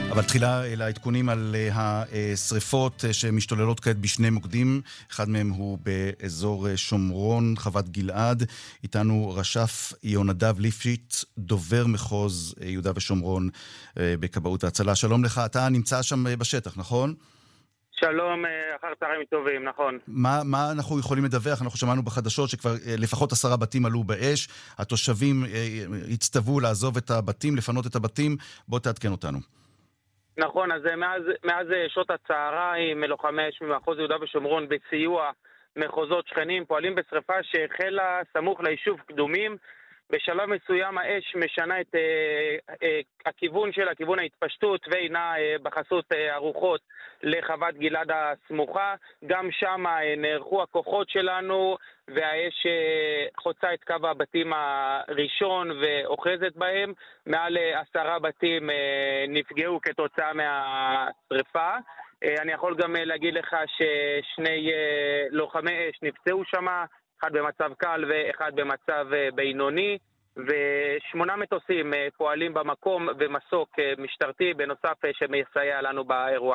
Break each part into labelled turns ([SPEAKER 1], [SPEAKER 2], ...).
[SPEAKER 1] אבל תחילה לעדכונים על השריפות שמשתוללות כעת בשני מוקדים. אחד מהם הוא באזור שומרון, חוות גלעד. איתנו רש"פ יונדב ליפשיץ, דובר מחוז יהודה ושומרון בכבאות והצלה. שלום לך, אתה נמצא שם בשטח, נכון?
[SPEAKER 2] שלום, אחר צהריים טובים, נכון.
[SPEAKER 1] מה אנחנו יכולים לדווח? אנחנו שמענו בחדשות שכבר לפחות 10 בתים עלו באש, התושבים הצטוו לעזוב את הבתים, לפנות את הבתים. בוא תעדכן אותנו.
[SPEAKER 2] נכון, אז מאז שעות הצהריים, לוחמי אש ממחוז יהודה ושומרון בסיוע מחוזות שכנים פועלים בשריפה שהחלה סמוך ליישוב קדומים. בשלב מסוים האש משנה את הכיוון שלה, כיוון ההתפשטות, והינה בחסות הרוחות לחוות גלעד הסמוכה. גם שם נערכו הכוחות שלנו, והאש חוצה את קו הבתים הראשון ואוחזת בהם. מעל 10 בתים נפגעו כתוצאה מהשריפה. אני יכול גם להגיד לך ששני לוחמי אש נפצעו שם, אחד במצב קל ואחד במצב בינוני, ו8 מטוסים פועלים במקום ומסוק משטרתי בנוסף שמסייע לנו באירוע.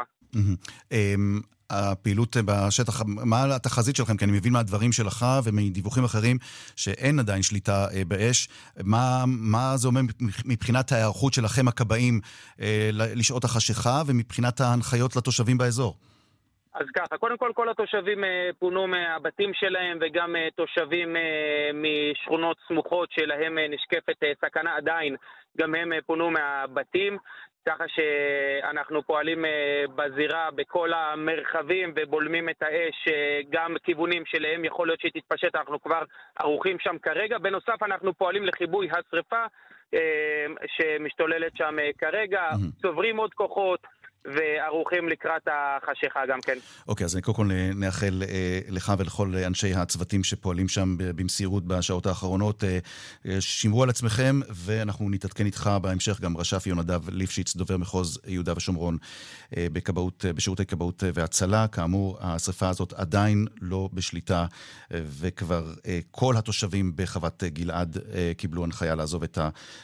[SPEAKER 1] הפעילות בשטח, מה התחזית שלכם? כי אני מבין מהדברים שלך ומדיווחים אחרים שאין עדיין שליטה באש. מה זה אומר מבחינת ההיערכות שלכם הכבאים לשעות החשיכה ומבחינת ההנחיות לתושבים באזור?
[SPEAKER 2] אז ככה, קודם כל התושבים פונו מהבתים שלהם, וגם תושבים משכונות סמוכות שלהם נשקפת סכנה עדיין, גם הם פונו מהבתים, ככה שאנחנו פועלים בזירה בכל המרחבים ובולמים את האש, גם כיוונים שלהם יכול להיות שהיא תתפשט, אנחנו כבר ערוכים שם כרגע. בנוסף אנחנו פועלים לכיבוי השריפה שמשתוללת שם כרגע, צוברים עוד כוחות, וערוכים לקראת החשיכה גם כן.
[SPEAKER 1] אוקיי, אז קודם כל נאחל לך ולכל אנשי הצוותים שפועלים שם במסירות בשעות האחרונות. שמרו על עצמכם, ואנחנו נתעדכן איתך בהמשך. גם רש"פ יונדב ליפשיץ, דובר מחוז יהודה ושומרון בשירותי כבאות והצלה. כאמור, השריפה הזאת עדיין לא בשליטה, וכבר כל התושבים בחוות גלעד קיבלו הנחיה לעזוב את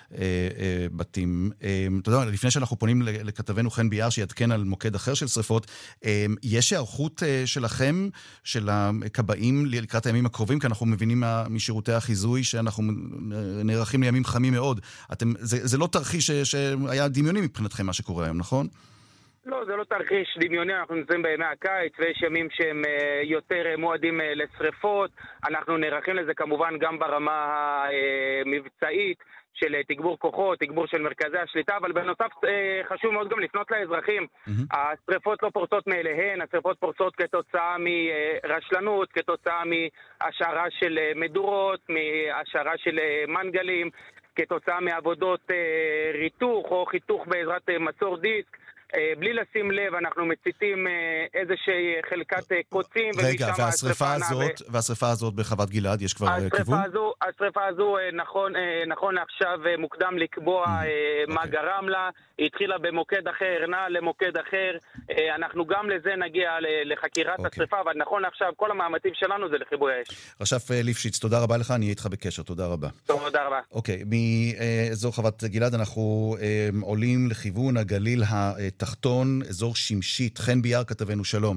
[SPEAKER 1] הבתים. תודה, לפני שאנחנו פונים לכתבנו חן ביאר, שיעדכן על מוקד אחר של שריפות, יש הערכות שלכם, של הכבאים לקראת הימים הקרובים, כי אנחנו מבינים משירותי החיזוי שאנחנו נערכים לימים חמים מאוד. זה לא תרחיש שהיה דמיוני מבחינתכם מה שקורה היום, נכון?
[SPEAKER 2] לא, זה לא תרחיש דמיוני, אנחנו נמצאים בימי הקיץ, ויש ימים שהם יותר מועדים לשריפות. אנחנו נערכים לזה כמובן גם ברמה המבצעית, של תגבור כוחות, תגבור של מרכזי השליטה, אבל בנוסף חשוב מאוד גם לפנות לאזרחים. השריפות לא פורצות מאליהן, השריפות פורצות כתוצאה מרשלנות, כתוצאה מהשארה של מדורות, מהשארה של מנגלים, כתוצאה מעבודות ריתוך או חיתוך בעזרת מסור דיסק. בלי לשים לב, אנחנו מציתים איזושהי חלקת קוצים.
[SPEAKER 1] רגע, והשריפה הזאת בחוות גלעד, יש כבר כיוון?
[SPEAKER 2] השריפה הזו, נכון עכשיו מוקדם לקבוע מה גרם לה. היא התחילה במוקד אחר, נע למוקד אחר. אנחנו גם לזה נגיע לחקירת השריפה, אבל נכון עכשיו כל המאמצים שלנו זה לכיבוי האש.
[SPEAKER 1] רש"פ ליפשיץ, תודה רבה לך, אני איתך בקשר, תודה רבה.
[SPEAKER 2] תודה רבה.
[SPEAKER 1] אוקיי, מאזור חוות גלעד אנחנו עולים לכיוון הגליל תחתון, אזור שמשית. חן ביאר כתבנו, שלום.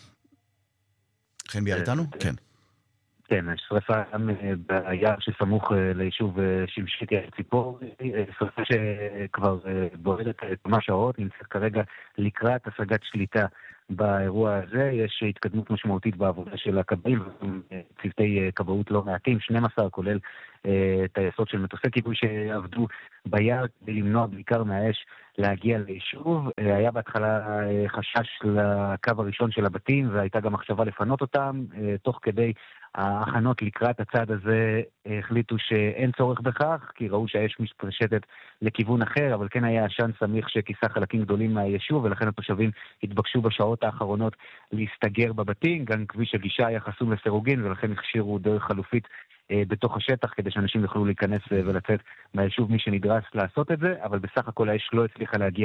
[SPEAKER 1] חן ביאר איתנו? כן.
[SPEAKER 3] כן, שריפה ביער שסמוך ליישוב שמשית יער ציפור, שריפה שכבר בועדת כמה שעות, נמצאת כרגע לקראת השגת שליטה באירוע הזה. יש התקדמות משמעותית בעבודה של הכבאים, צוותי כבאות לא מעטים, 12 כולל טייסות של מטוסי כיבוי שעבדו ביער כדי למנוע בעיקר מהאש להגיע ליישוב. היה בהתחלה חשש לקו הראשון של הבתים, והייתה גם מחשבה לפנות אותם. תוך כדי ההכנות לקראת הצעד הזה החליטו שאין צורך בכך, כי ראו שהאש מתפשטת לכיוון אחר, אבל כן היה עשן סמיך שכיסה חלקים גדולים מהיישוב, ולכן התושבים התבקשו בשעות האחרונות להסתגר בבתים. גם כביש הגישה היה חסום לסירוגין, ולכן הכשירו דרך חלופית בתוך השטח, כדי שאנשים יוכלו להיכנס ולצאת מהיישוב מי שנדרס לעשות את זה, אבל בסך הכל האש לא הצליחה להגיע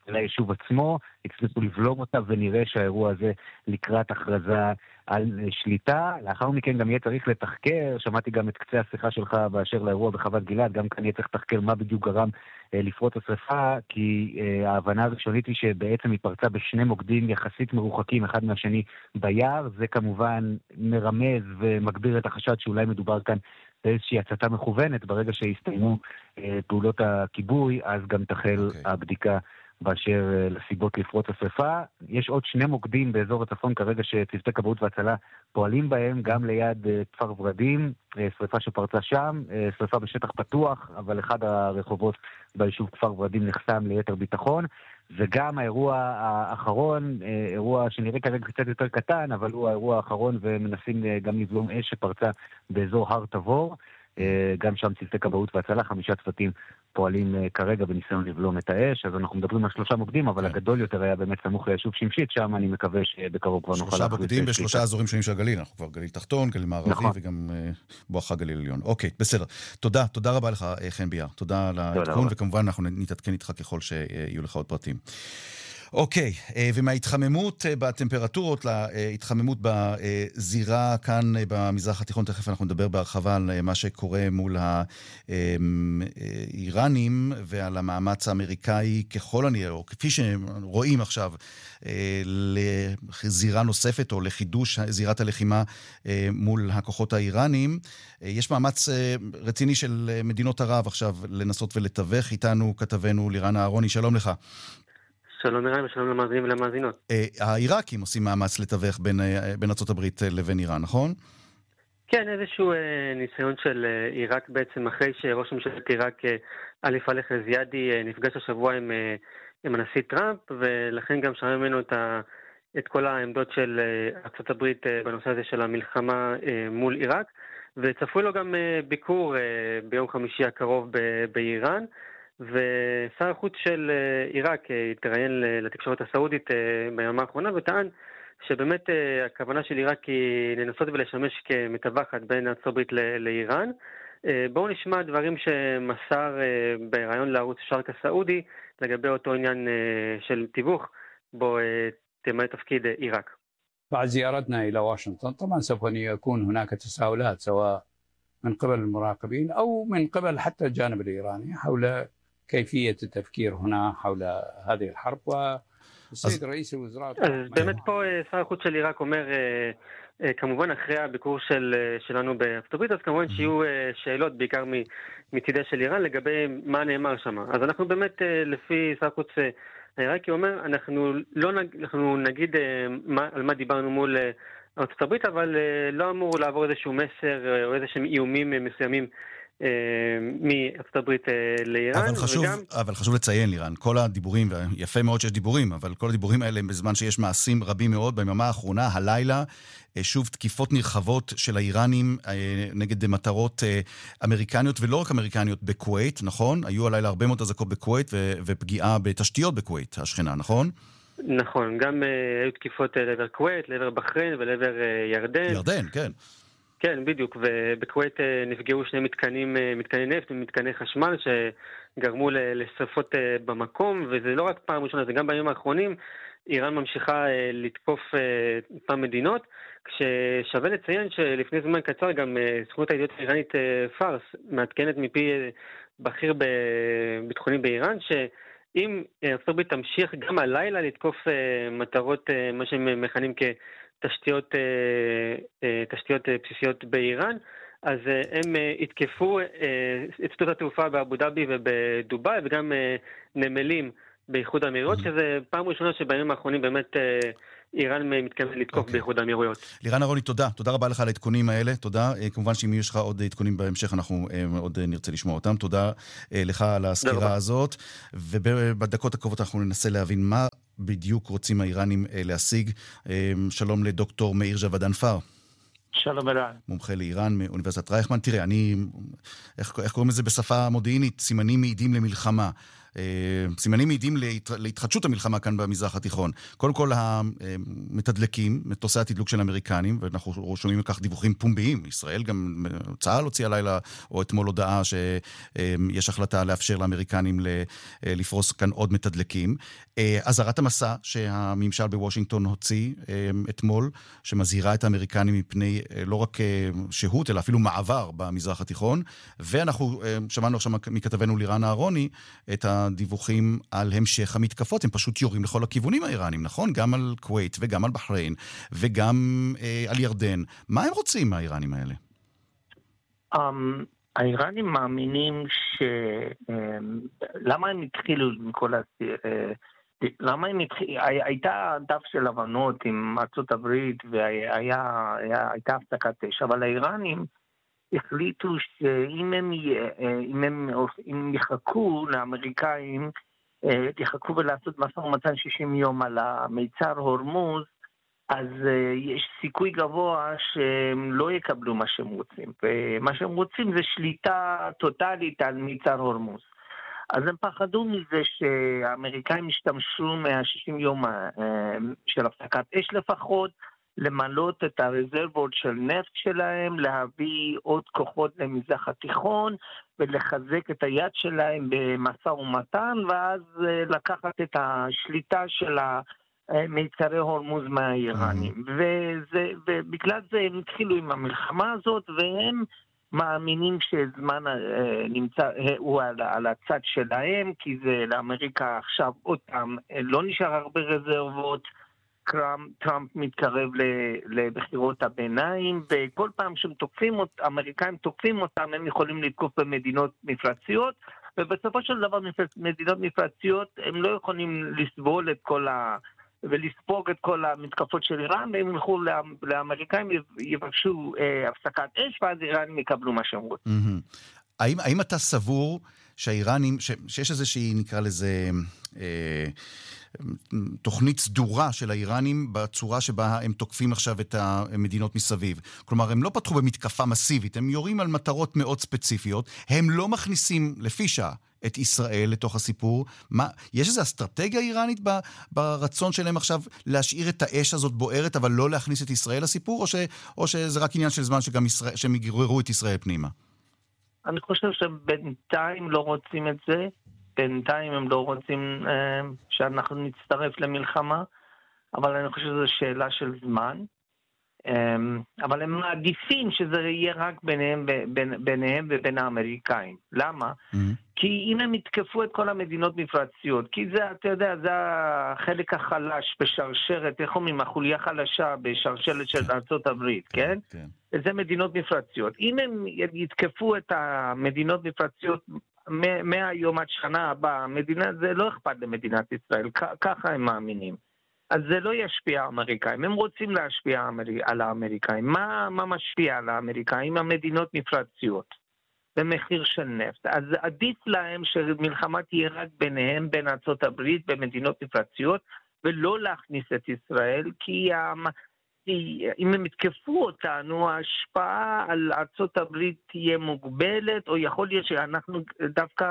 [SPEAKER 3] ליישוב עצמו, הצליחו לבלום אותה, ונראה שהאירוע הזה לקראת הכרזה על שליטה. לאחר מכן גם יהיה צריך לתחקר, שמעתי גם את קצה השיחה שלך באשר לאירוע בחוות גלעד, גם כאן יהיה צריך לתחקר מה בדיוק גרם לפרוץ השריפה, כי ההבנה הראשונית היא שבעצם היא פרצה בשני מוקדים יחסית מרוחקים אחד מהשני ביער. זה כמובן מרמז ומגביר את החשד שאולי מדובר כאן באיזושהי הצתה מכוונת. ברגע שהסתיימו פעולות הכיבוי, אז גם תחל הבדיקה באשר לסיבות לפרוץ השריפה. יש עוד שני מוקדים באזור הצפון כרגע שצוותי כבאות והצלה פועלים בהם, גם ליד כפר ורדים, שריפה שפרצה שם, שריפה בשטח פתוח, אבל אחד הרחובות ביישוב כפר ורדים נחסם ליתר ביטחון, וגם האירוע האחרון, אירוע שנראה כרגע קצת יותר קטן, אבל הוא האירוע האחרון, ומנסים גם לבלום אש שפרצה באזור הר תבור, גם שם צוותי כבאות והצלה, 5 צוותים פועלים כרגע בניסיון לבלום את האש. אז אנחנו מדברים על 3 מוקדים, אבל הגדול יותר היה באמת סמוך ליישוב שמשית, שם אני מקווה שבקרוב כבר נוכל
[SPEAKER 1] 3 מוקדים ב3 אזורים שונים של הגליל, אנחנו כבר גליל תחתון, גליל מערבי וגם בואכה גליל עליון. אוקיי, בסדר. תודה רבה לך חן ביאר, תודה על העדכון, וכמובן אנחנו נתעדכן איתך ככל שיהיו לך עוד פרטים. אוקיי, ומההתחממות בטמפרטורות להתחממות בזירה כאן במזרח התיכון, תכף אנחנו נדבר בהרחבה על מה שקורה מול האיראנים ועל המאמץ האמריקאי ככל הנראה, או כפי שרואים עכשיו, לזירה נוספת או לחידוש זירת הלחימה מול הכוחות האיראנים. יש מאמץ רציני של מדינות ערב עכשיו לנסות ולתווך. איתנו כתבנו לירן אהרוני, שלום לך.
[SPEAKER 4] שלום ערן ושלום למאזינים ולמאזינות.
[SPEAKER 1] העיראקים עושים מאמץ לתווך בין ארצות הברית לבין איראן, נכון?
[SPEAKER 4] כן, איזשהו ניסיון של עיראק בעצם, אחרי שראש ממשלת עיראק א' זיאדי נפגש השבוע עם הנשיא טראמפ, ולכן גם שמע ממנו את כל העמדות של ארצות הברית בנושא הזה של המלחמה מול עיראק, וצפוי לו גם ביקור ביום חמישי הקרוב באיראן, ושר החוץ של עיראק התראיין לתקשורת הסעודית בימה האחרונה וטען שבאמת הכוונה של עיראק היא לנסות ולשמש כמתווכת בין ארצות הברית לאיראן. בואו נשמע דברים שמסר בראיון לערוץ שרק הסעודי לגבי אותו עניין של תיווך בו תמלא תפקיד עיראק.
[SPEAKER 5] بعد زيارتنا إلى واشنطن طبعا سوف يكون هناك تساؤلات سواء من قبل المراقبين أو من قبل حتى الجانب الإيراني حول كيفية التفكير هنا حول هذه الحرب. والسيد رئيس الوزراء
[SPEAKER 4] באמת פה שר החוץ של עיראק אומר, כמובן אחרי הביקור שלנו בארצות הברית, אז כמובן שיהיו שאלות בעיקר מצידה של איראן לגבי מה נאמר שם. אז אנחנו באמת, לפי שר החוץ העיראקי אומר, אנחנו נגיד על מה דיברנו מול ארצות הברית, אבל לא אמור לעבור איזשהו מסר או איזשהם איומים מסוימים מארצות הברית לאיראן.
[SPEAKER 1] אבל חשוב לציין לירן, כל הדיבורים, ויפה מאוד שיש דיבורים, אבל כל הדיבורים האלה בזמן שיש מעשים רבים מאוד. ביממה האחרונה, הלילה, שוב תקיפות נרחבות של האיראנים נגד מטרות אמריקניות, ולא רק אמריקניות, בכווית, נכון? היו הלילה הרבה מאוד אזעקות בכווית ופגיעה בתשתיות בכווית, השכנה, נכון?
[SPEAKER 4] נכון, גם היו תקיפות לעבר כווית, לעבר בחריין ולעבר ירדן.
[SPEAKER 1] ירדן, כן.
[SPEAKER 4] כן, בדיוק, ובכווית נפגעו 2 מתקני נפט ומתקני חשמל שגרמו לשרפות במקום, וזה לא רק פעם ראשונה, זה גם בימים האחרונים. איראן ממשיכה לתקוף פעם מדינות, כששווה לציין שלפני זמן קצר גם סוכנות הידיעות האיראנית פארס מעדכנת מפי בכיר ביטחוני באיראן, שאם ארצות הברית תמשיך גם הלילה לתקוף מטרות, מה שהם מכנים תשתיות בסיסיות באיראן, אז הם התקפו את שדות התעופה באבו דאבי ובדובאי, וגם נמלים באיחוד האמירויות, שזה פעם ראשונה שבימים האחרונים באמת איראן מתכוון לתקוף באיחוד האמירויות.
[SPEAKER 1] לירן אהרוני, תודה רבה לך על העדכונים האלה, תודה. כמובן שאם יש לך עוד עדכונים בהמשך, אנחנו עוד נרצה לשמוע אותם. תודה לך על הסקירה הזאת, ובדקות הקרובות אנחנו ננסה להבין מה בדיוק רוצים האיראנים להשיג. שלום לדוקטור מאיר ג'וודאן פאר.
[SPEAKER 6] שלום אלן.
[SPEAKER 1] מומחה לאיראן מאוניברסיטת רייכמן. תראה, איך קוראים לזה בשפה מודיעינית? סימנים מעידים למלחמה. סימנים מעידים להתחדשות המלחמה כאן במזרח התיכון. קודם כל המתדלקים, מטוסי התדלוק של האמריקנים, ואנחנו שומעים לכך דיווחים פומביים. ישראל גם, צה"ל הוציא הלילה או אתמול הודעה שיש החלטה לאפשר לאמריקנים לפרוס כאן עוד מתדלקים. אזהרת המסע שהממשל בוושינגטון הוציא אתמול, שמזהירה את האמריקנים מפני לא רק שהות, אלא אפילו מעבר במזרח התיכון, ואנחנו שמענו עכשיו מכתבנו לירן אהרוני את הדיווחים על המשך המתקפות. הם פשוט יורים לכל הכיוונים האיראנים, נכון? גם על כווית וגם על בחריין וגם על ירדן. מה הם רוצים מהאיראנים האלה?
[SPEAKER 6] האיראנים מאמינים למה הם התחילו עם כל הייתה דף של הבנות עם ארצות הברית והייתה הפסקת אש, אבל האיראנים החליטו שאם הם יחכו לאמריקאים, יחכו ולעשות משא ומתן 60 יום על המיצר הורמוז, אז יש סיכוי גבוה שהם לא יקבלו מה שהם רוצים. ומה שהם רוצים זה שליטה טוטלית על מיצר הורמוז. אז הם פחדו מזה שהאמריקאים השתמשו מה-60 יום של הפסקת אש לפחות, למלות את הרזרבות של נפט שלהם, להביא עוד כוחות למזרח התיכון, ולחזק את היד שלהם במשא ומתן, ואז לקחת את השליטה של מיצרי הורמוז מהאיראנים. ובגלל זה הם התחילו עם המלחמה הזאת, והם מאמינים שזמן נמצא, הוא על הצד שלהם, כי זה לאמריקה עכשיו אותם, לא נשאר הרבה רזרבות, טראמפ מתקרב לבחירות הביניים, וכל פעם שהם תוקפים, האמריקאים תוקפים אותם, הם יכולים לתקוף במדינות מפרציות, ובסופו של דבר מדינות מפרציות, הם לא יכולים לסבול את כל ולספוג את כל המתקפות של איראן, והם ילכו לאמריקאים, יבקשו הפסקת אש, ואז איראנים יקבלו מה שהם רוצים.
[SPEAKER 1] האם אתה סבור שהאיראנים, שיש איזושהי, נקרא לזה, תוכנית סדורה של האיראנים בצורה שבה הם תוקפים עכשיו את המדינות מסביב? כלומר, הם לא פתחו במתקפה מסיבית, הם יורים על מטרות מאוד ספציפיות, הם לא מכניסים לפי שעה את ישראל לתוך הסיפור. יש איזו אסטרטגיה איראנית ברצון שלהם עכשיו להשאיר את האש הזאת בוערת, אבל לא להכניס את ישראל לסיפור, או שזה רק עניין של זמן שהם יגררו את ישראל פנימה?
[SPEAKER 6] אני חושב שבינתיים לא רוצים את זה, בינתיים הם לא רוצים שאנחנו נצטרף למלחמה, אבל אני חושב שזו שאלה של זמן. אבל הם מעדיפים שזה יהיה רק ביניהם ובין האמריקאים. למה? כי אם הם יתקפו את כל המדינות מפרציות, כי זה, אתה יודע, זה החלק החלש בשרשרת, איך אומרים, החוליה חלשה בשרשרת של ארצות הברית, כן? זה מדינות מפרציות. אם הם יתקפו את המדינות מפרציות מהיום עד שנה הבאה, זה לא אכפת למדינת ישראל, ככה הם מאמינים. אז זה לא ישפיע על האמריקאים. הם רוצים להשפיע על האמריקאים. מה משפיע על האמריקאים? המדינות מפרציות. במחיר של נפט. אז עדיף להם שמלחמה תהיה רק ביניהם, בין ארצות הברית, במדינות מפרציות, ולא להכניס את ישראל, כי אם הם יתקפו אותנו, ההשפעה על ארצות הברית תהיה מוגבלת, או יכול להיות שאנחנו דווקא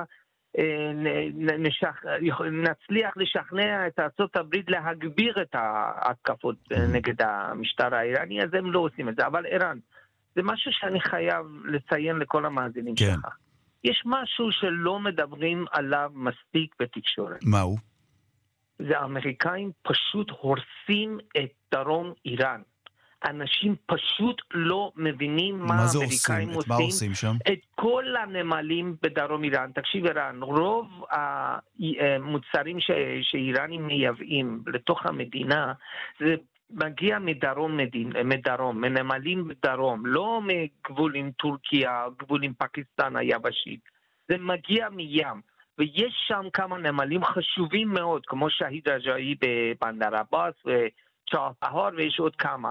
[SPEAKER 6] נצליח לשכנע את ארצות הברית להגביר את ההתקפות נגד המשטר האיראני, אז הם לא עושים את זה. אבל איראן, זה משהו שאני חייב לציין לכל המאזינים שלך. יש משהו שלא מדברים עליו מספיק בתקשורת.
[SPEAKER 1] מהו?
[SPEAKER 6] זה האמריקאים פשוט הורסים את דרום איראן. אנשים פשוט לא מבינים מה האמריקאים עושים.
[SPEAKER 1] מה עושים שם?
[SPEAKER 6] את כל הנמלים בדרום איראן. תקשיב איראן, רוב המוצרים שאיראנים מייבאים לתוך המדינה, זה מגיע מדרום, מנמלים בדרום, לא מגבול עם טורקיה, גבול עם פקיסטן היבשית. זה מגיע מים. ויש שם כמה נמלים חשובים מאוד, כמו שהיד רג'אי בבנדר עבאס וצ'הפהר, ויש עוד כמה.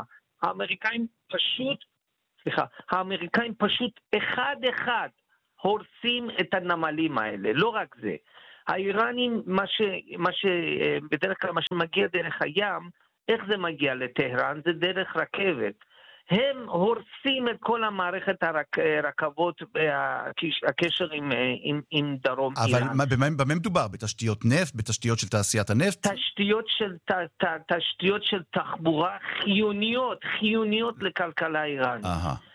[SPEAKER 6] האמריקאים פשוט אחד הורסים את הנמלים האלה. לא רק זה. האיראנים, בדרך כלל מה שמגיע דרך הים, איך זה מגיע לטהרן? זה דרך רכבת. הם הורסים את כל המערכת הרכבות והקשר עם דרום איראן.
[SPEAKER 1] אבל במה מדובר? בתשתיות נפט? בתשתיות של תעשיית הנפט?
[SPEAKER 6] תשתיות של תחבורה חיוניות לכלכלה איראנית.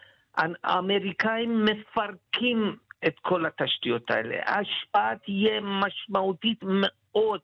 [SPEAKER 6] האמריקאים מפרקים את כל התשתיות האלה. ההשפעה תהיה משמעותית מאוד,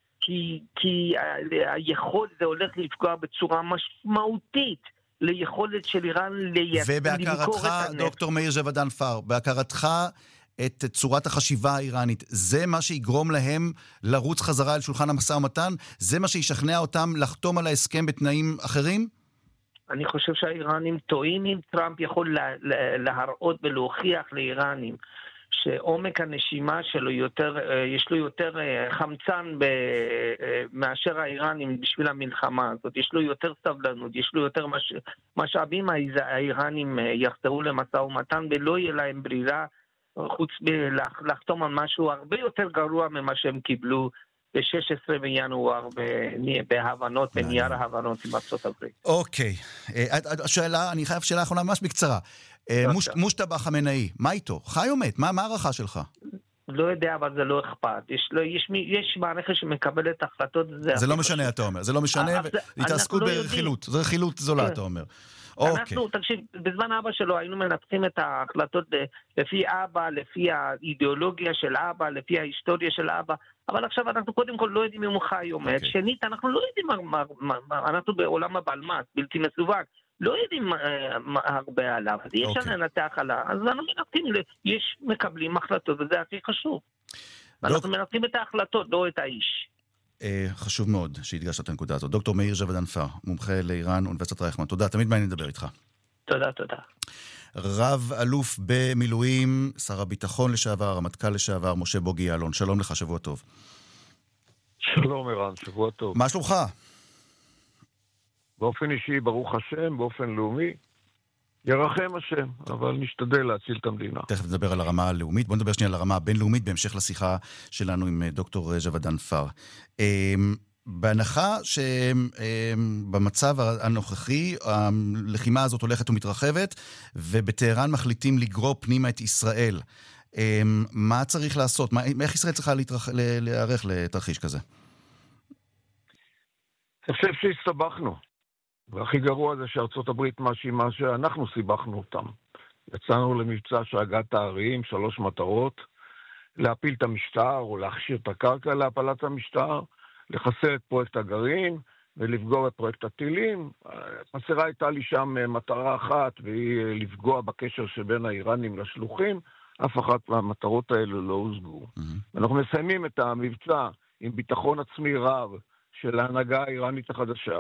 [SPEAKER 6] כי היכולת זה הולך לפגוע בצורה משמעותית ליכולת של איראן למכור את הנפט.
[SPEAKER 1] ובהכרתך, דוקטור מאיר ז'בדן פאר, בהכרתך את צורת החשיבה האיראנית, זה מה שיגרום להם לרוץ חזרה אל שולחן המשא ומתן? זה מה שישכנע אותם לחתום על ההסכם בתנאים אחרים?
[SPEAKER 6] אני חושב שהאיראנים טועים. אם טראמפ יכול להראות ולהוכיח לאיראנים שעומק הנשימה שלו יש לו יותר חמצן מאשר האיראנים בשביל המלחמה הזאת, יש לו יותר סבלנות, יש לו יותר משאבים, האיראנים יחזרו למשא ומתן ולא יהיה להם ברירה חוץ מלחתום על משהו הרבה יותר גרוע ממה שהם קיבלו ב-16 בינואר בהבנות, בנייר ההבנות עם ארצות הברית.
[SPEAKER 1] אוקיי. אני חייב שאלה אחרונה ממש בקצרה. מושטבא חמינאי, מה איתו? חי או מת? מה הערכה שלך?
[SPEAKER 6] לא יודע, אבל זה לא אכפת. יש מערכת שמקבלת החלטות.
[SPEAKER 1] זה לא משנה, אתה אומר. זה לא משנה, התעסקות ברכילות. זה רכילות זולה, אתה אומר.
[SPEAKER 6] אנחנו, תקשיב, בזמן אבא שלו היינו מנתחים את ההחלטות לפי אבא, לפי האידיאולוגיה של אבא, לפי ההיסטוריה של אבא, אבל עכשיו אנחנו קודם כל לא יודעים אם הוא חי או מת. שנית, אנחנו לא יודעים, אנחנו בעולם הבלמ"ס, בלתי מסווג, לא יודעים הרבה עליו, אז אי אפשר לנתח עליו, אז אנחנו מנתחים, יש מקבלים החלטות, וזה הכי חשוב. אנחנו מנתחים את ההחלטות, לא את האיש.
[SPEAKER 1] חשוב מאוד שהדגשת את הנקודה הזאת. דוקטור מאיר ז'בדן פאר, מומחה לאיראן, אוניברסיטת רייכמן. תודה, תמיד מעניין לדבר איתך.
[SPEAKER 6] תודה.
[SPEAKER 1] רב אלוף במילואים, שר הביטחון לשעבר, הרמטכ"ל לשעבר, משה בוגי יעלון. שלום לך, שבוע טוב.
[SPEAKER 7] שלום ערן, שבוע טוב.
[SPEAKER 1] מה שלומך?
[SPEAKER 7] באופן אישי, ברוך השם, באופן לאומי, ירחם השם, אבל נשתדל להציל את המדינה.
[SPEAKER 1] תכף נדבר על הרמה הלאומית. בוא נדבר שנייה על הרמה הבינלאומית, בהמשך לשיחה שלנו עם דוקטור ז'בדן פאר. בהנחה שבמצב הנוכחי, הלחימה הזאת הולכת ומתרחבת, ובטהרן מחליטים לגרור פנימה את ישראל. מה צריך לעשות? איך ישראל צריכה להיערך לתרחיש כזה?
[SPEAKER 7] אני חושב שהסתבכנו. והכי גרוע זה שארצות הברית מאשימה שאנחנו סיבכנו אותם. יצאנו למבצע שהגת הערים, 3 מטרות, להפיל את המשטר או להכשיר את הקרקע להפלת המשטר, לחסל את פרויקט הגרעין ולפגוע בפרויקט הטילים. חסרה הייתה לי שם מטרה אחת, והיא לפגוע בקשר שבין האיראנים לשלוחים. אף אחת מהמטרות האלה לא הושגו. אנחנו מסיימים את המבצע עם ביטחון עצמי רב של ההנהגה האיראנית החדשה,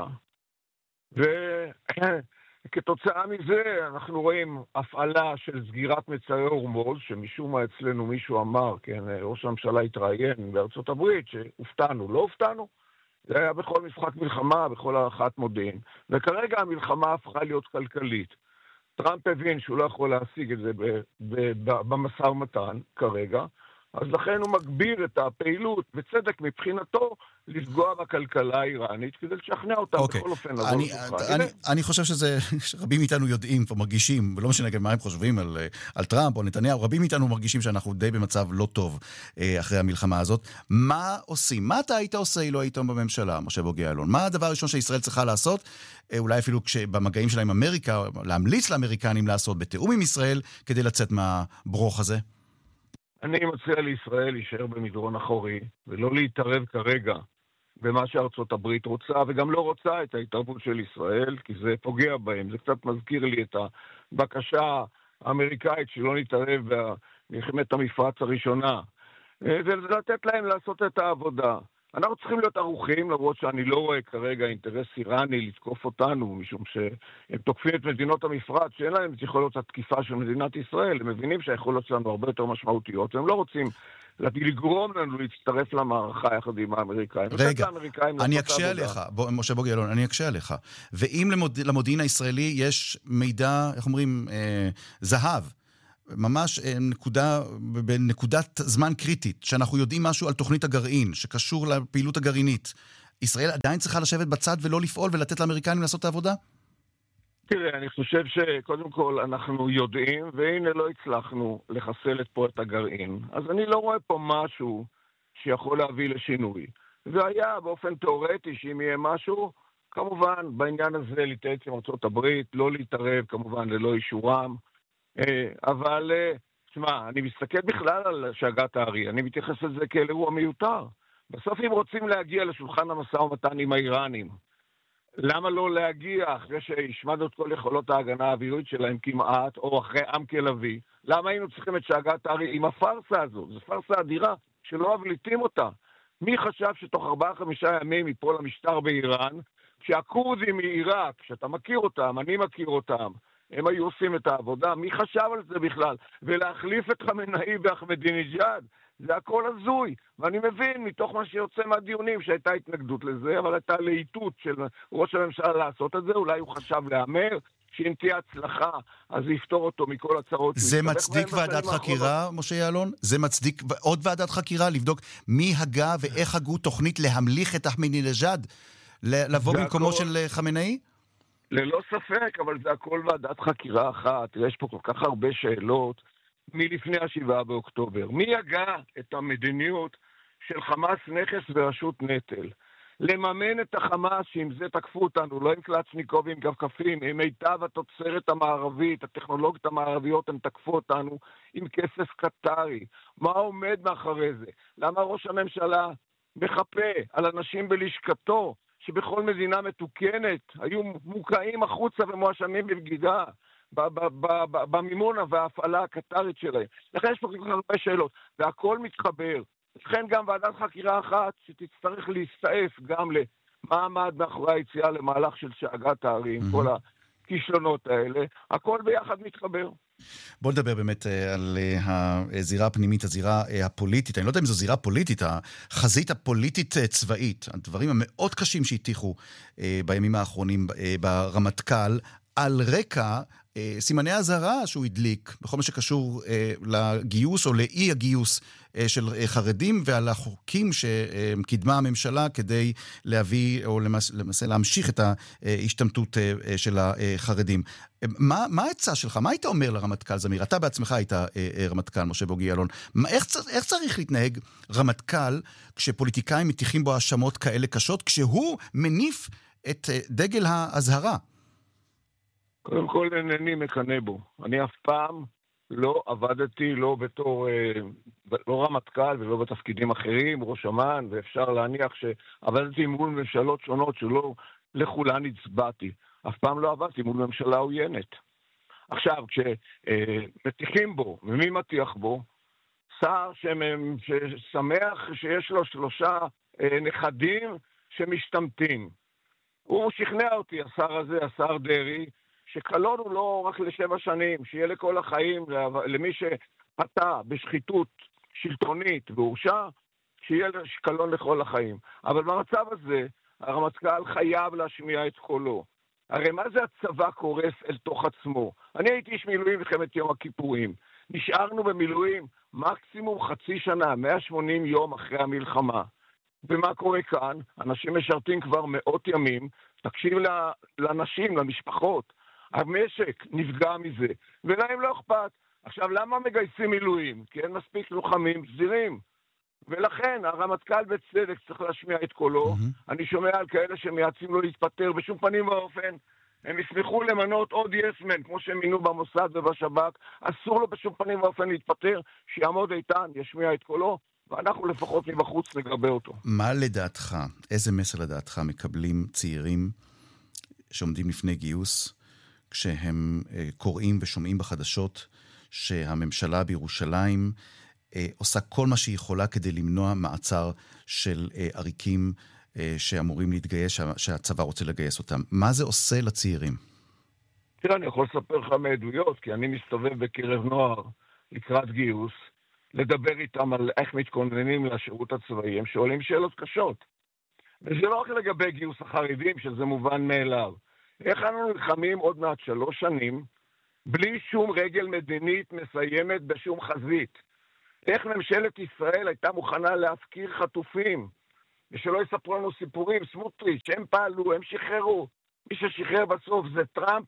[SPEAKER 7] וכתוצאה מזה אנחנו רואים הפעלה של סגירת מצאי הורמוז, שמשום מה אצלנו מישהו אמר, כן, ראש הממשלה התראיין בארצות הברית, שהופתענו, לא הופתענו. זה היה בכל משחק מלחמה, בכל הערכת מודיעין. וכרגע המלחמה הפכה להיות כלכלית. טראמפ הבין שהוא לא יכול להשיג את זה במשא ומתן כרגע, אז לכן הוא מגביר את הפעילות, בצדק מבחינתו, לפגוע בכלכלה האיראנית, כדי לשכנע אותם בכל אופן.
[SPEAKER 1] אני חושב שרבים מאיתנו יודעים ומרגישים, ולא משנה מה הם חושבים על טראמפ או נתניהו, רבים מאיתנו מרגישים שאנחנו די במצב לא טוב אחרי המלחמה הזאת. מה עושים? מה אתה היית עושה אילו היית בממשלה, משה בוגי יעלון? מה הדבר הראשון שישראל צריכה לעשות? אולי אפילו במגעים שלה עם אמריקה, להמליץ לאמריקנים לעשות בתיאום עם ישראל, כדי לצאת מהברוך הזה?
[SPEAKER 7] אני מציע לישראל להישאר במדרון אחורי, ולא להתערב כרגע במה שארצות הברית רוצה, וגם לא רוצה את ההתערבות של ישראל, כי זה פוגע בהם. זה קצת מזכיר לי את הבקשה האמריקאית שלא נתערב במלחמת המפרץ הראשונה. ולתת להם לעשות את העבודה. אנחנו צריכים להיות ערוכים, למרות שאני לא רואה כרגע אינטרס איראני לתקוף אותנו, משום שהם תוקפים את מדינות המפרץ, שאין להם את יכולות התקיפה של מדינת ישראל, הם מבינים שהיכולות שלנו הרבה יותר משמעותיות, והם לא רוצים לגרום לנו להצטרף למערכה יחד עם האמריקאים.
[SPEAKER 1] רגע, אני אקשה עליך, משה בוגי יעלון, אני אקשה עליך. ואם למודיעין הישראלי יש מידע, איך אומרים, זהב, ממש בנקודת זמן קריטית, שאנחנו יודעים משהו על תוכנית הגרעין, שקשור לפעילות הגרעינית, ישראל עדיין צריכה לשבת בצד ולא לפעול ולתת לאמריקנים לעשות את העבודה?
[SPEAKER 7] תראה, אני חושב שקודם כל אנחנו יודעים, והנה לא הצלחנו לחסל את פה את הגרעין. אז אני לא רואה פה משהו שיכול להביא לשינוי. והיה באופן תיאורטי שאם יהיה משהו, כמובן בעניין הזה להתייעץ עם ארצות הברית, לא להתערב כמובן ללא אישורם. אבל, תשמע, אני מסתכל בכלל על שאגת הארי, אני מתייחס לזה כאל אירוע מיותר. בסוף אם רוצים להגיע לשולחן המשא ומתן עם האיראנים, למה לא להגיע אחרי שהשמדנו את כל יכולות ההגנה האווירית שלהם כמעט, או אחרי עם כלבי? למה היינו צריכים את שאגת הארי עם הפרסה הזו? זו פרסה אדירה שלא מבליטים אותה. מי חשב שתוך 4-5 ימים ייפול המשטר באיראן, כשהקורדים מעיראק, שאתה מכיר אותם, אני מכיר אותם, הם היו עושים את העבודה, מי חשב על זה בכלל? ולהחליף את חמינאי באחמדינג'אד, זה הכל הזוי, ואני מבין מתוך מה שיוצא מהדיונים שהייתה התנגדות לזה, אבל הייתה להיטות של ראש הממשלה לעשות את זה, אולי הוא חשב לאמר, שאם תהיה הצלחה, אז זה יפתור אותו מכל הצרות.
[SPEAKER 1] זה מצדיק ועדת חקירה, משה יעלון? זה מצדיק עוד ועדת חקירה, לבדוק מי הגה ואיך הגו תוכנית להמליך את אחמדינג'אד, לבוא במקומו של חמינאי?
[SPEAKER 7] ללא ספק, אבל זה הכל ועדת חקירה אחת. יש פה כל כך הרבה שאלות מלפני 7 באוקטובר. מי הגה את המדיניות של חמאס נכס ורשות נטל? לממן את החמאס שעם זה תקפו אותנו, לא עם קלצ'ניקוב, עם כפכפים, עם מיטב התוצרת המערבית, הטכנולוגיות המערביות, הם תקפו אותנו עם כסף קטרי. מה עומד מאחורי זה? למה ראש הממשלה מחפה על אנשים בלשכתו, שבכל מדינה מתוקנת היו מוקעים החוצה ומואשמים בבגידה במימון וההפעלה הקטרית שלהם? לכן יש פה כל כך הרבה שאלות, והכל מתחבר. לכן גם ועדת חקירה אחת שתצטרך להסתעף גם למה עמד מאחורי היציאה למהלך של שאגת הארי, כל הכישלונות האלה, הכל ביחד מתחבר.
[SPEAKER 1] בוא נדבר באמת על הזירה הפנימית, הזירה הפוליטית. אני לא יודע אם זו זירה פוליטית, החזית הפוליטית צבאית, הדברים המאוד קשים שהטיחו בימים האחרונים ברמטכ"ל, על רקע סימני הזהרה שהוא הדליק בכל מה שקשור לגיוס או לאי הגיוס של חרדים, ועל החוקים שקידמה הממשלה כדי להביא או למעשה להמשיך את ההשתמטות של החרדים. מה העצה שלך? מה היית אומר לרמטכ"ל זמיר? אתה בעצמך היית רמטכ"ל, משה בוגי יעלון. איך צריך להתנהג רמטכ"ל כשפוליטיקאים מטיחים בו האשמות כאלה קשות, כשהוא מניף את דגל ההזהרה?
[SPEAKER 7] קודם כל אינני מקנא בו. אני אף פעם לא עבדתי, לא בתור, לא רמטכ"ל ולא בתפקידים אחרים, ראש אמ"ן, ואפשר להניח שעבדתי מול ממשלות שונות שלא לכולן הצבעתי. אף פעם לא עבדתי מול ממשלה עוינת. עכשיו, כשמתיחים בו, ומי מתיח בו? שר ששמח שיש לו 3 נכדים שמשתמטים. הוא שכנע אותי, השר הזה, השר דרי, שקלון הוא לא רק ל7 שנים, שיהיה לכל החיים, למי שפתע בשחיתות שלטונית והורשע, שיהיה קלון לכל החיים. אבל במצב הזה, הרמטכ"ל חייב להשמיע את קולו. הרי מה זה הצבא קורס אל תוך עצמו? אני הייתי איש מילואים במלחמת יום הכיפורים. נשארנו במילואים מקסימום חצי שנה, 180 יום אחרי המלחמה. ומה קורה כאן? אנשים משרתים כבר מאות ימים, תקשיב לאנשים, למשפחות. המשק נפגע מזה, ולהם לא אכפת. עכשיו, למה מגייסים מילואים? כי אין מספיק לוחמים סדירים. ולכן, הרמטכ"ל בצדק צריך להשמיע את קולו. אני שומע על כאלה שמייעצים לו להתפטר בשום פנים ואופן. הם ישמחו למנות עוד יסמן, כמו שהם מינו במוסד ובשב"כ. אסור לו בשום פנים ואופן להתפטר, שיעמוד איתן, ישמיע את קולו, ואנחנו לפחות מבחוץ נגבה אותו.
[SPEAKER 1] מה לדעתך, איזה מסר לדעתך מקבלים צעירים שעומדים לפני גיוס, כשהם קוראים ושומעים בחדשות שהממשלה בירושלים עושה כל מה שהיא יכולה כדי למנוע מעצר של עריקים שאמורים להתגייס, שהצבא רוצה לגייס אותם? מה זה עושה לצעירים?
[SPEAKER 7] תראה, אני יכול לספר לך מעדויות, כי אני מסתובב בקרב נוער לקראת גיוס, לדבר איתם על איך מתכוננים לשירות הצבאי. הם שואלים שאלות קשות. וזה לא רק לגבי גיוס החרדים, שזה מובן מאליו. איך אנו נלחמים עוד מעט 3 שנים, בלי שום רגל מדינית מסיימת בשום חזית? איך ממשלת ישראל הייתה מוכנה להפקיר חטופים, ושלא יספרו לנו סיפורים, סמוטריץ', הם פעלו, הם שחררו. מי ששחרר בסוף זה טראמפ,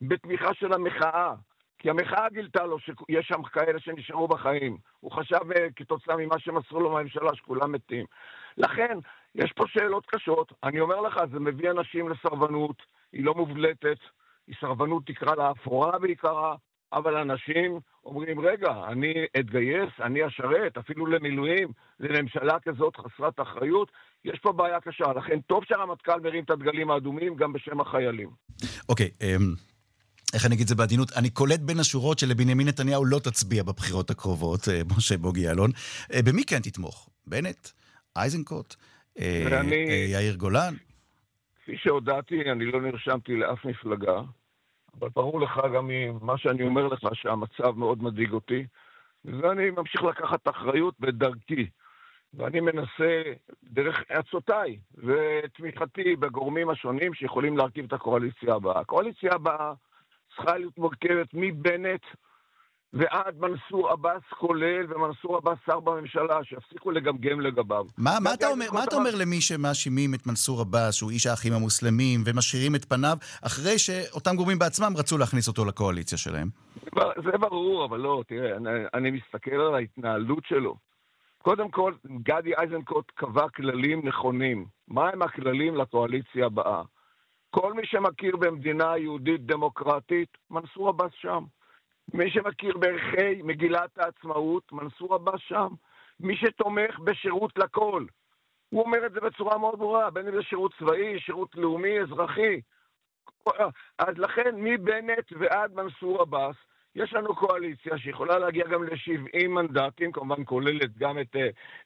[SPEAKER 7] בתמיכה של המחאה. כי המחאה גילתה לו שיש שם כאלה שנשארו בחיים. הוא חשב כתוצאה ממה שמסרו לו מהממשלה שכולם מתים. לכן, יש פה שאלות קשות. אני אומר לך, זה מביא אנשים לסרבנות, היא לא מובלטת, היא סרבנות תקרא לה אפורה בעיקרה, אבל אנשים אומרים, רגע, אני אתגייס, אני אשרת, אפילו למילואים, לממשלה כזאת חסרת אחריות, יש פה בעיה קשה. לכן טוב שהרמטכ"ל מרים את הדגלים האדומים גם בשם החיילים.
[SPEAKER 1] אוקיי, איך אני אגיד זה בעדינות? אני קולט בין השורות שלבנימין נתניהו לא תצביע בבחירות הקרובות, משה בוגי יעלון. במי כן תתמוך? בנט? איזנקוט? יאיר גולן?
[SPEAKER 7] כפי שהודעתי, אני לא נרשמתי לאף מפלגה, אבל ברור לך גם ממה שאני אומר לך שהמצב מאוד מדאיג אותי, ואני ממשיך לקחת אחריות בדרכי, ואני מנסה דרך עצותיי ותמיכתי בגורמים השונים שיכולים להרכיב את הקואליציה הבאה. הקואליציה הבאה צריכה להיות מורכבת מבנט ועד מנסור עבאס כולל, ומנסור עבאס שר בממשלה, שיפסיקו לגמגם לגביו.
[SPEAKER 1] מה אתה אומר למי שמאשימים את מנסור עבאס, שהוא איש האחים המוסלמים, ומשאירים את פניו, אחרי שאותם גורמים בעצמם רצו להכניס אותו לקואליציה שלהם?
[SPEAKER 7] זה ברור, אבל לא, תראה, אני מסתכל על ההתנהלות שלו. קודם כל, גדי איזנקוט קבע כללים נכונים. מה הם הכללים לקואליציה הבאה? כל מי שמכיר במדינה יהודית דמוקרטית, מנסור עבאס שם. מי שמכיר בערכי מגילת העצמאות, מנסור עבאס שם. מי שתומך בשירות לכל. הוא אומר את זה בצורה מאוד ברורה, בין אם זה שירות צבאי, שירות לאומי, אזרחי. אז לכן, מבנט ועד מנסור עבאס, יש לנו קואליציה שיכולה להגיע גם ל70 מנדטים, כמובן כוללת גם את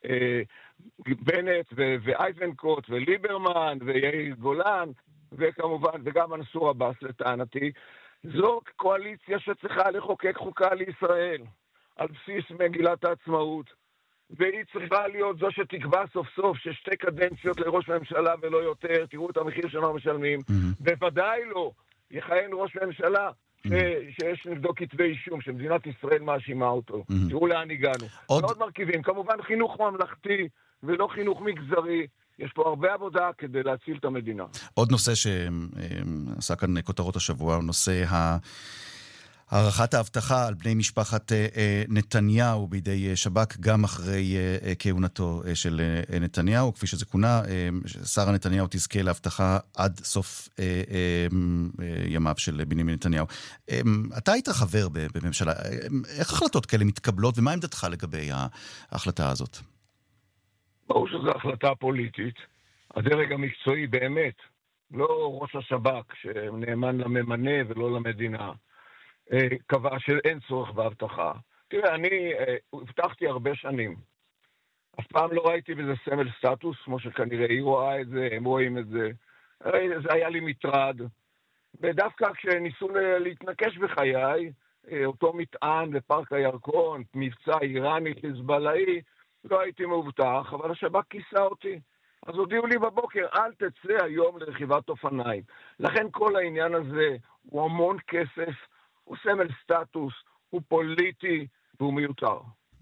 [SPEAKER 7] בנט ואייזנקוט וליברמן ויאיר גולן, וכמובן, וגם מנסור עבאס לטענתי. זו קואליציה שצריכה לחוקק חוקה לישראל, על בסיס מגילת העצמאות, והיא צריכה להיות זו שתקבע סוף סוף ששתי קדנציות לראש ממשלה ולא יותר, תראו את המחיר שאנחנו משלמים, בוודאי לא יכהן ראש ממשלה שיש נגדו כתבי אישום, שמדינת ישראל מאשימה אותו. תראו לאן הגענו. עוד מרכיבים, כמובן חינוך ממלכתי ולא חינוך מגזרי, יש פה הרבה עבודה כדי להציל את המדינה.
[SPEAKER 1] עוד נושא שעשה כאן כותרות השבוע, הוא נושא הערכת ההבטחה על בני משפחת נתניהו בידי שב"כ, גם אחרי כהונתו של נתניהו, כפי שזה כונה, שרה נתניהו תזכה להבטחה עד סוף ימיו של בנימין נתניהו. אתה היית חבר בממשלה, איך החלטות כאלה מתקבלות, ומה עמדתך לגבי ההחלטה הזאת?
[SPEAKER 7] ברור שזו החלטה פוליטית. הדרג המקצועי באמת, לא ראש השב"כ שנאמן לממנה ולא למדינה, קבע שאין צורך בהבטחה. תראה, אני הבטחתי הרבה שנים. אף פעם לא ראיתי בזה סמל סטטוס, כמו שכנראה היא רואה את זה, הם רואים את זה. זה היה לי מטרד. ודווקא כשניסו להתנקש בחיי, אותו מטען בפארק הירקון, מבצע איראני חיזבאללאי, לא הייתי מבוטח, אבל השב"כ כיסה אותי. אז הודיעו לי בבוקר, אל תצא היום לרכיבת אופניים. לכן כל העניין הזה הוא המון כסף, הוא סמל סטטוס, הוא פוליטי והוא מיותר.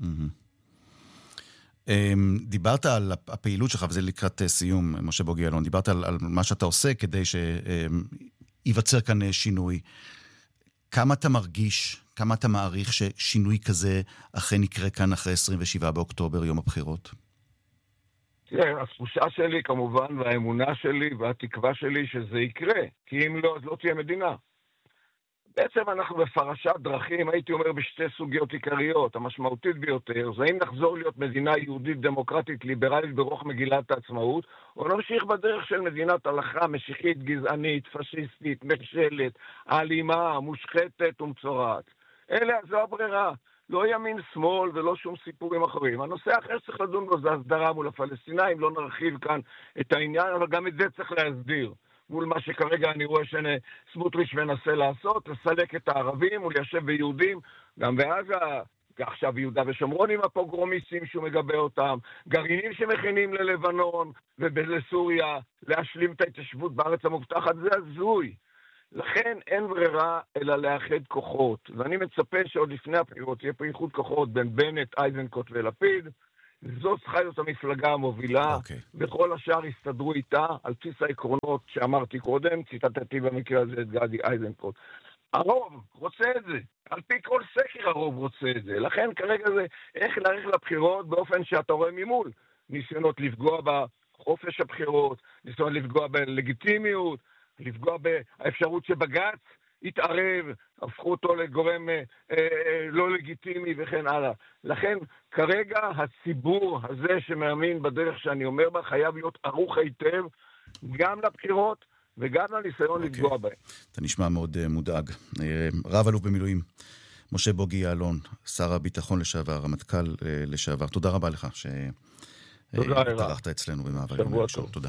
[SPEAKER 1] דיברת על הפעילות שלך, וזה לקראת סיום, משה בוגי יעלון, דיברת על מה שאתה עושה כדי שיווצר כאן שינוי. כמה אתה מרגיש, כמה אתה מעריך ששינוי כזה אכן יקרה כאן אחרי 27 באוקטובר, יום הבחירות?
[SPEAKER 7] תראה, התחושה שלי כמובן, והאמונה שלי והתקווה שלי שזה יקרה, כי אם לא, אז לא תהיה מדינה. בעצם אנחנו בפרשת דרכים, הייתי אומר בשתי סוגיות עיקריות, המשמעותית ביותר, זה האם נחזור להיות מדינה יהודית דמוקרטית ליברלית ברוח מגילת העצמאות, או נמשיך בדרך של מדינת הלכה, משיחית, גזענית, פשיסטית, מכשלת, אלימה, מושחתת ומצורעת. זו הברירה. לא ימין שמאל ולא שום סיפורים אחרים. הנושא האחר צריך לדון בו זה הסדרה מול הפלסטינאים, לא נרחיב כאן את העניין, אבל גם את זה צריך להסדיר. מול מה שכרגע אני רואה שסמוטריץ' מנסה לעשות, לסלק את הערבים וליישב ביהודים, גם בעזה, עכשיו יהודה ושומרון עם הפוגרומיסטים שהוא מגבה אותם, גרעינים שמכינים ללבנון ולסוריה, להשלים את ההתיישבות בארץ המובטחת, זה הזוי. לכן אין ברירה אלא לאחד כוחות, ואני מצפה שעוד לפני הבחירות יהיה פה איחוד כוחות בין בנט, איזנקוט ולפיד, זאת צריכה להיות המפלגה המובילה, וכל השאר יסתדרו איתה על בסיס העקרונות שאמרתי קודם, ציטטתי במקרה הזה את גדי איזנקוט. הרוב רוצה את זה. על פי כל סקר הרוב רוצה את זה. לכן כרגע זה איך להעריך לבחירות באופן שאתה רואה ממול. ניסיונות לפגוע בחופש הבחירות, ניסיונות לפגוע בלגיטימיות, לפגוע באפשרות שבג"ץ יתערב, הפכו אותו לגורם לא לגיטימי וכן הלאה. לכן כרגע הציבור הזה שמאמין בדרך שאני אומר בה חייב להיות ערוך היטב גם לבחירות וגם לניסיון לפגוע בהם.
[SPEAKER 1] אתה נשמע מאוד מודאג. רב אלוף במילואים, משה בוגי יעלון, שר הביטחון לשעבר, רמטכ"ל לשעבר. תודה רבה לך שהתארחת אצלנו במעבר יום ראשון. תודה.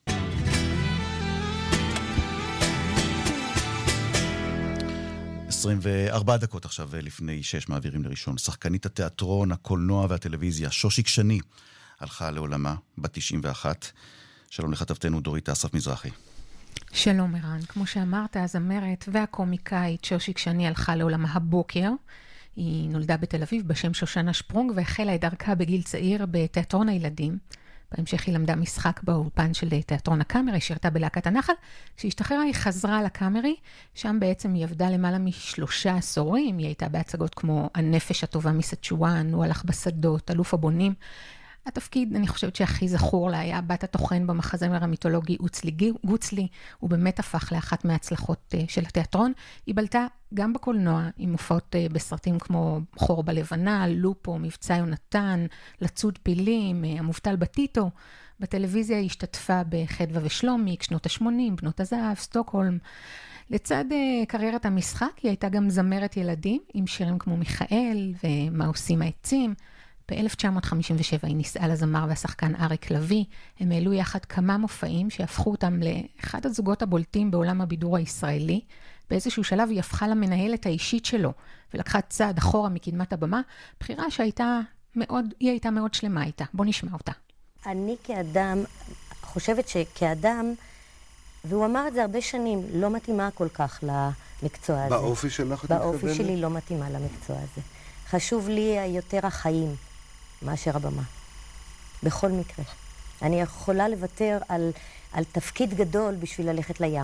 [SPEAKER 1] 24 דקות עכשיו לפני 6 מעבירים לראשון. שחקנית התיאטרון, הקולנוע והטלוויזיה, שושיק שני, הלכה לעולמה, בת 91. שלום לכתבתנו דורית אסף מזרחי.
[SPEAKER 8] שלום ערן, כמו שאמרת, הזמרת והקומיקאית שושיק שני הלכה לעולמה הבוקר. היא נולדה בתל אביב בשם שושנה שפרונג והחלה את דרכה בגיל צעיר בתיאטרון הילדים. בהמשך היא למדה משחק באולפן של תיאטרון הקאמרי, שירתה בלהקת הנחל. כשהשתחררה היא חזרה לקאמרי, שם בעצם היא עבדה למעלה מ3 עשורים. היא הייתה בהצגות כמו הנפש הטובה מסצ'ואן, הוא הלך בשדות, אלוף הבונים. התפקיד, אני חושבת שהכי זכור לה, היה בת התוכן במחזמר המיתולוגי גוצלי, הוא באמת הפך לאחת מההצלחות של התיאטרון. היא בלטה גם בקולנוע, עם מופעות בסרטים כמו חור בלבנה, לופו, מבצע יונתן, לצוד פילים, המובטל בטיטו. בטלוויזיה היא השתתפה בחדווה ושלומיק, שנות ה-80, בנות הזהב, סטוקהולם. לצד קריירת המשחק, היא הייתה גם זמרת ילדים, עם שירים כמו מיכאל ומה עושים העצים. ב-1957 היא נישאה לזמר והשחקן אריק לוי. הם העלו יחד כמה מופעים שהפכו אותם לאחד הזוגות הבולטים בעולם הבידור הישראלי. באיזשהו שלב היא הפכה למנהלת האישית שלו, ולקחה צעד אחורה מקדמת הבמה, בחירה היא הייתה מאוד שלמה איתה. בוא נשמע אותה.
[SPEAKER 9] אני כאדם, חושבת שכאדם, והוא אמר את זה הרבה שנים, לא מתאימה כל כך למקצוע הזה.
[SPEAKER 10] באופי שלך את מתכוונת?
[SPEAKER 9] באופי שלי לא מתאימה למקצוע הזה. חשוב לי יותר החיים מאשר הבמה. בכל מקרה. אני יכולה לוותר על תפקיד גדול בשביל ללכת לים.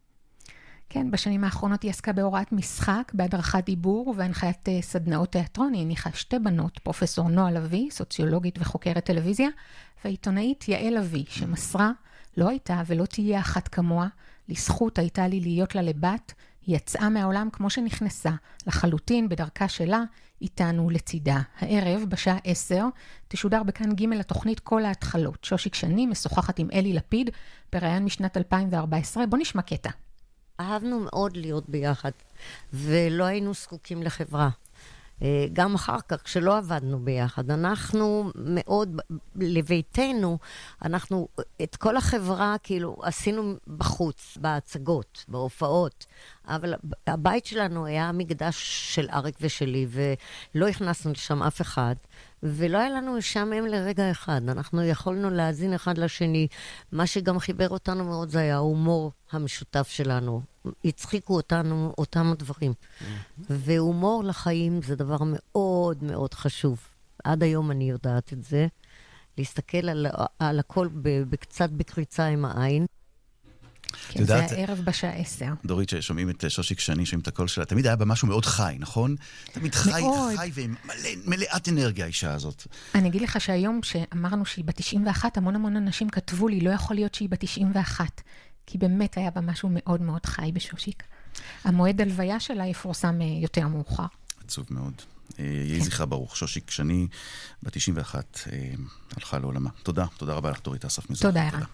[SPEAKER 8] כן, בשנים האחרונות היא עסקה בהוראת משחק, בהדרכת דיבור ובהנחיית סדנאות תיאטרון. היא הניחה 2 בנות, פרופסור נועה לוי, סוציולוגית וחוקרת טלוויזיה, והעיתונאית יעל לוי, שמסרה, לא הייתה ולא תהיה אחת כמוה, לזכות הייתה לי להיות לה לבת, היא יצאה מהעולם כמו שנכנסה, לחלוטין בדרכה שלה, איתנו לצידה. הערב, בשעה 10, תשודר בכאן ג' לתוכנית כל ההתחלות. שושיק שני משוחחת עם אלי לפיד, בראיון משנת 2014. בוא נשמע קטע.
[SPEAKER 11] אהבנו מאוד להיות ביחד, ולא היינו זקוקים לחברה. גם אחר כך, כשלא עבדנו ביחד, אנחנו מאוד, לביתנו, אנחנו את כל החברה כאילו עשינו בחוץ, בהצגות, בהופעות, אבל הבית שלנו היה מקדש של אריק ושלי, ולא הכנסנו לשם אף אחד, ולא היה לנו משעמם לרגע אחד. אנחנו יכולנו להאזין אחד לשני. מה שגם חיבר אותנו מאוד זה היה ההומור המשותף שלנו. הצחיקו אותנו אותם הדברים. והומור לחיים זה דבר מאוד מאוד חשוב. עד היום אני יודעת את זה. להסתכל על הכל קצת בקריצה עם העין.
[SPEAKER 8] כן, זה הערב בשעה 10.
[SPEAKER 1] דורית, ששומעים את שושיק שני, שומעים את הקול שלה, תמיד היה בה משהו מאוד חי, נכון? תמיד חי ומלאת אנרגיה האישה הזאת.
[SPEAKER 8] אני אגיד לך שהיום שאמרנו שהיא בת 91, המון אנשים כתבו לי, לא יכול להיות שהיא בת 91, כי באמת היה בה משהו מאוד מאוד חי בשושיק. המועד הלוויה שלה יפורסם יותר מאוחר.
[SPEAKER 1] עצוב מאוד. יהי זכרה ברוך. שושיק שני, בת 91, הלכה לעולמה. תודה רבה לך דורית אסף מזרחי.
[SPEAKER 8] תודה ערן.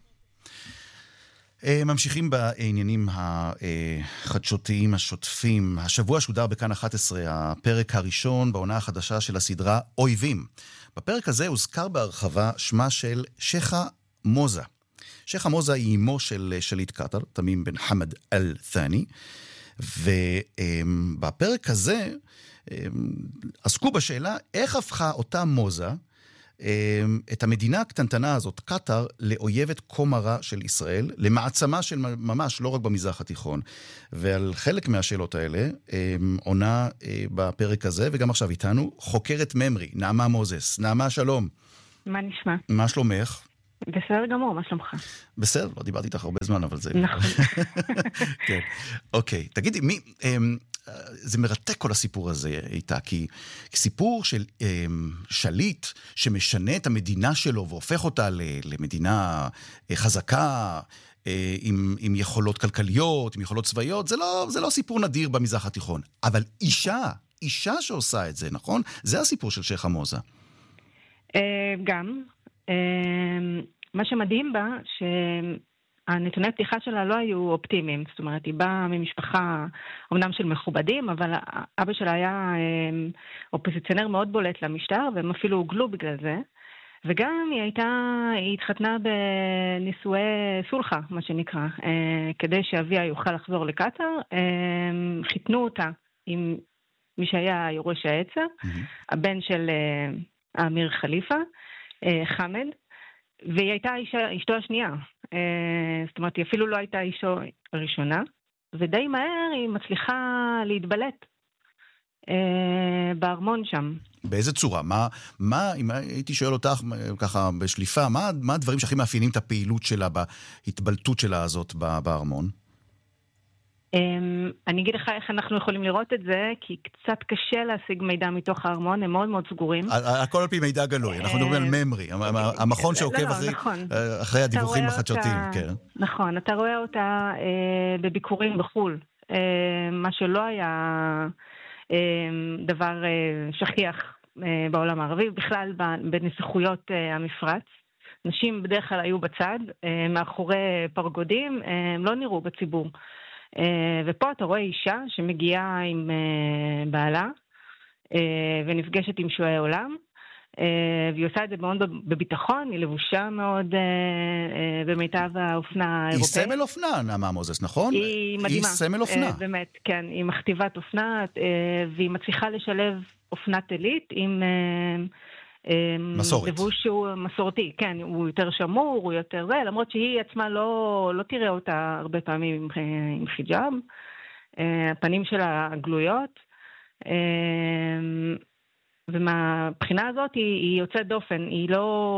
[SPEAKER 1] ממשיכים בעניינים החדשותיים השוטפים. השבוע שודר בכאן 11 הפרק הראשון בעונה החדשה של הסדרה אויבים. בפרק הזה הוזכר בהרחבה שמה של שייחה מוזה. שייחה מוזה היא אמו של שליט קטר, תמים בן חמד אל-ת'אני, ובפרק הזה עסקו בשאלה איך הפכה אותה מוזה את המדינה הקטנטנה הזאת, קטר, לאויבת כה מרה של ישראל, למעצמה של ממש, לא רק במזרח התיכון. ועל חלק מהשאלות האלה עונה בפרק הזה, וגם עכשיו איתנו, חוקרת ממרי, נעמה מוזס. נעמה, שלום.
[SPEAKER 12] מה נשמע?
[SPEAKER 1] מה שלומך?
[SPEAKER 10] בסדר גמור, מה שלומך?
[SPEAKER 1] בסדר, לא דיברתי איתך הרבה זמן, אבל זה...
[SPEAKER 10] נכון.
[SPEAKER 1] כן, אוקיי. תגידי, זה מרתק כל הסיפור הזה איתה, כי סיפור של שליט שמשנה את המדינה שלו והופך אותה למדינה חזקה, עם יכולות כלכליות, עם יכולות צבאיות, זה לא סיפור נדיר במזרח התיכון. אבל אישה שעושה את זה, נכון? זה הסיפור של שייח' חמוזה.
[SPEAKER 10] גם. מה שמדהים בה, שהנתוני פתיחה שלה לא היו אופטימיים. זאת אומרת, היא באה ממשפחה אומנם של מכובדים, אבל אבא שלה היה אופוזיציונר מאוד בולט למשטר, והם אפילו הוגלו בגלל זה. וגם היא התחתנה בנישואי סולחה, מה שנקרא, כדי שאביה יוכל לחזור לקטר. חיתנו אותה עם מי שהיה יורש העצר, הבן של האמיר חליפה, חמד, והיא הייתה אשתו השנייה. זאת אומרת, היא אפילו לא הייתה אשתו הראשונה, ודי מהר היא מצליחה להתבלט בארמון שם.
[SPEAKER 1] באיזה צורה? אם הייתי שואל אותך ככה בשליפה, מה הדברים שהכי מאפיינים את הפעילות שלה, בהתבלטות שלה הזאת בארמון?
[SPEAKER 10] אני אגיד לך איך אנחנו יכולים לראות את זה, כי קצת קשה להשיג מידע מתוך הארמון, הם מאוד מאוד סגורים.
[SPEAKER 1] הכל על פי מידע גלוי, אנחנו מדברים על ממרי, המכון שעוקב אחרי הדיווחים החדשותיים.
[SPEAKER 10] נכון, אתה רואה אותה בביקורים בחול, מה שלא היה דבר שכיח בעולם הערבי, בכלל בנסיכויות המפרץ. נשים בדרך כלל היו בצד, מאחורי פרגודים, הם לא נראו בציבור. ופה אתה רואה אישה שמגיעה עם בעלה ונפגשת עם שועי עולם, והיא עושה את זה מאוד בביטחון, היא לבושה מאוד במיטב האופנה האירופאית.
[SPEAKER 1] היא סמל אופנה, נעמה מוזס, נכון?
[SPEAKER 10] היא מדהימה.
[SPEAKER 1] היא סמל אופנה.
[SPEAKER 10] באמת, כן, היא מכתיבת אופנה, והיא מצליחה לשלב אופנת עילית עם
[SPEAKER 1] מסורת.
[SPEAKER 10] לבוש שהוא מסורתי, כן, הוא יותר שמור, הוא יותר זה, למרות שהיא עצמה לא תראה אותה הרבה פעמים עם חיג'אב, הפנים שלה גלויות, ומהבחינה הזאת היא יוצאת דופן, היא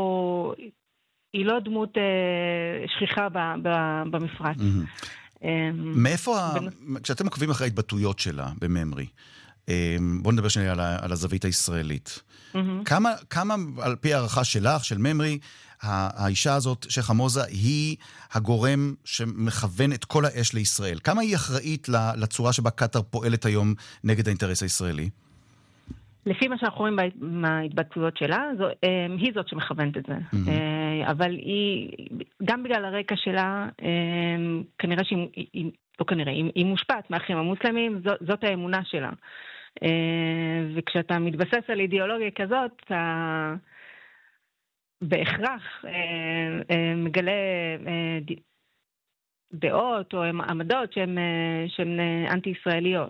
[SPEAKER 10] לא דמות שכיחה במפרץ.
[SPEAKER 1] מאיפה, כשאתם עוקבים אחרי ההתבטאויות שלה בממרי, בואו נדבר שנייה על הזווית הישראלית. כמה על פי הערכה שלך, של ממרי, האישה הזאת, שייח' חמוזה, היא הגורם שמכוון את כל האש לישראל? כמה היא אחראית לצורה שבה קטר פועלת היום נגד האינטרס הישראלי?
[SPEAKER 10] לפי מה שאנחנו רואים מההתבטאויות שלה, היא זאת שמכוונת את זה. אבל היא, גם בגלל הרקע שלה, כנראה שהיא, לא כנראה, היא מושפעת מהאחים המוסלמים, זאת האמונה שלה. וכשאתה מתבסס על אידיאולוגיה כזאת, אתה בהכרח מגלה דעות או עמדות שהן אנטי-ישראליות.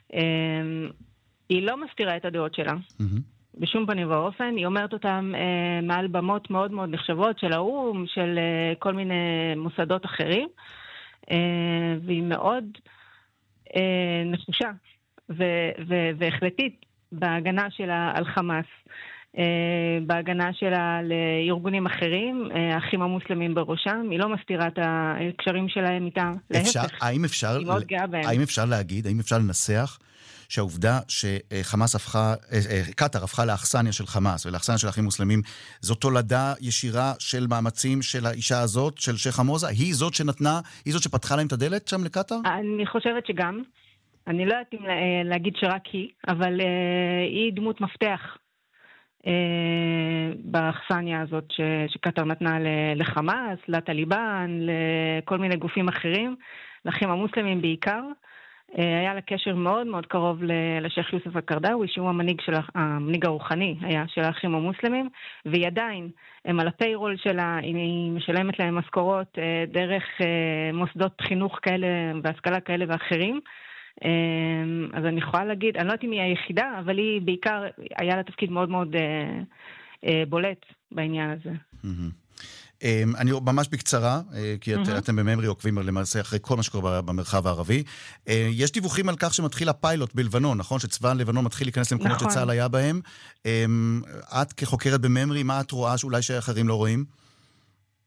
[SPEAKER 10] היא לא מסתירה את הדעות שלה. בשום פנים ואופן, היא אומרת אותם מעל במות מאוד מאוד נחשבות של האו"ם, של כל מיני מוסדות אחרים, והיא מאוד נחושה והחלטית בהגנה שלה על חמאס, בהגנה שלה לארגונים אחרים, האחים המוסלמים בראשם, היא לא מסתירה את הקשרים שלהם איתה, להפך. היא מאוד גאה בהם.
[SPEAKER 1] האם אפשר להגיד, האם אפשר לנסח שהעובדה קטר הפכה לאכסניה של חמאס ולאכסניה של האחים מוסלמים, זו תולדה ישירה של מאמצים של האישה הזאת, של שייח' חמוזה? היא זאת שנתנה, היא זאת שפתחה להם את הדלת שם לקטר?
[SPEAKER 10] אני חושבת שגם. אני לא יודעת אם להגיד שרק היא, אבל היא דמות מפתח באכסניה הזאת שקטר נתנה לחמאס, לטליבן, לכל מיני גופים אחרים, לאחים המוסלמים בעיקר. היה לה קשר מאוד מאוד קרוב לשייח' יוסף הקרדאווי, שהוא המנהיג הרוחני היה של האחים המוסלמים, והיא עדיין, הם על הפיירול שלה, היא משלמת להם משכורות דרך מוסדות חינוך כאלה והשכלה כאלה ואחרים. אז אני יכולה להגיד, אני לא יודעת אם היא היחידה, אבל היא בעיקר, היה לה תפקיד מאוד מאוד בולט בעניין הזה.
[SPEAKER 1] אני ממש בקצרה, כי אתם בממרי עוקבים למעשה אחרי כל מה שקורה במרחב הערבי. יש דיווחים על כך שמתחיל הפיילוט בלבנון, נכון? שצבא לבנון מתחיל להיכנס למקומות שצה"ל היה בהם. את כחוקרת בממרי, מה את רואה שאולי שאחרים לא רואים?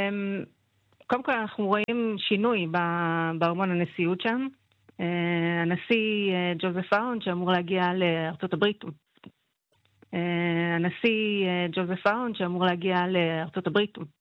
[SPEAKER 10] קודם כל אנחנו רואים שינוי בארמון הנשיאות שם. הנשיא ג'וזף אהרון שאמור להגיע לארצות הברית, הנשיא ג'וזף אהרון שאמור להגיע לארצות הברית